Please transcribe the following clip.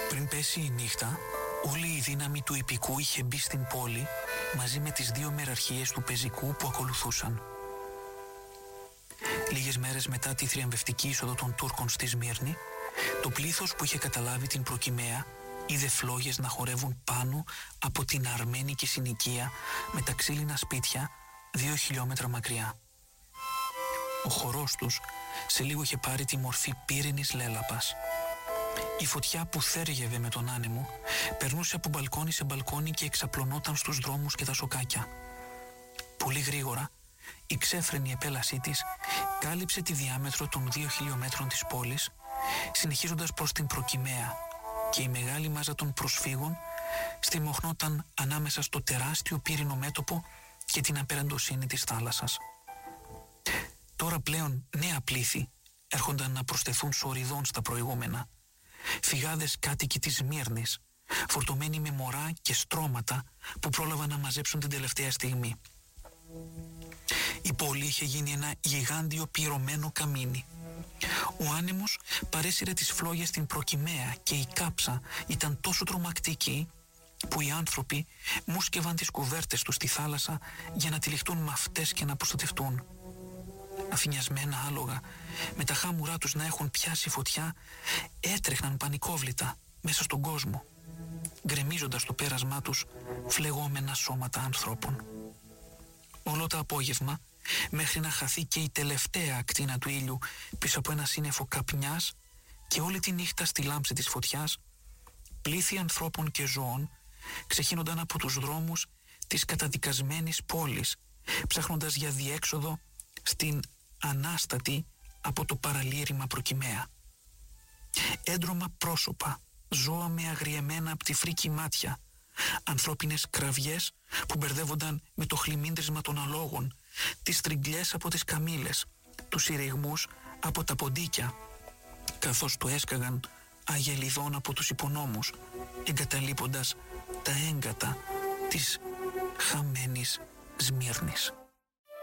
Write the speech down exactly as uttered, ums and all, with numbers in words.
Πριν πέσει η νύχτα, όλη η δύναμη του ιππικού είχε μπει στην πόλη μαζί με τις δύο μεραρχίες του πεζικού που ακολουθούσαν. Λίγες μέρες μετά τη θριαμβευτική είσοδο των Τούρκων στη Σμύρνη, το πλήθος που είχε καταλάβει την προκυμαία είδε φλόγες να χορεύουν πάνω από την αρμένικη συνοικία με τα ξύλινα σπίτια δύο χιλιόμετρα μακριά. Ο χορός τους σε λίγο είχε πάρει τη μορφή πύρινης λέλαπας. Η φωτιά που θέργευε με τον άνεμο περνούσε από μπαλκόνι σε μπαλκόνι και εξαπλωνόταν στους δρόμους και τα σοκάκια. Πολύ γρήγορα η ξέφρενη επέλασή της κάλυψε τη διάμετρο των δύο χιλιόμετρων της πόλης, συνεχίζοντας προς την προκυμαία, και η μεγάλη μάζα των προσφύγων στριμωχνόταν ανάμεσα στο τεράστιο πύρινο μέτωπο και την απεραντοσύνη της θάλασσας. Τώρα πλέον νέα πλήθη έρχονταν να προσθεθούν σοριδών στα προηγούμενα. Φυγάδες κάτοικοι της Σμύρνης, φορτωμένοι με μωρά και στρώματα που πρόλαβαν να μαζέψουν την τελευταία στιγμή. Η πόλη είχε γίνει ένα γιγάντιο πυρωμένο καμίνι. Ο άνεμος παρέσυρε τις φλόγες στην προκυμαία και η κάψα ήταν τόσο τρομακτική που οι άνθρωποι μουσκευαν τις κουβέρτες τους στη θάλασσα για να τυλιχτούν με αυτές και να προστατευτούν. Αφηνιασμένα άλογα, με τα χάμουρά τους να έχουν πιάσει φωτιά, έτρεχναν πανικόβλητα μέσα στον κόσμο, γκρεμίζοντας το πέρασμά τους φλεγόμενα σώματα ανθρώπων. Όλο το απόγευμα, μέχρι να χαθεί και η τελευταία ακτίνα του ήλιου πίσω από ένα σύννεφο καπνιάς, και όλη τη νύχτα στη λάμψη της φωτιάς, πλήθη ανθρώπων και ζώων ξεχύνονταν από τους δρόμους της καταδικασμένης πόλης, ψάχνοντας για διέξοδο στην ανάστατη από το παραλήρημα προκυμαία. Έντρωμα πρόσωπα, ζώα με αγριεμένα από τη φρίκη μάτια, ανθρώπινες κραυγές που μπερδεύονταν με το χλιμίντρισμα των αλόγων, τις τριγκλιές από τις καμήλες, τους συρριγμούς από τα ποντίκια, καθώς το έσκαγαν αγελιδών από τους υπονόμους, εγκαταλείποντας τα έγκατα της χαμένης Σμύρνης.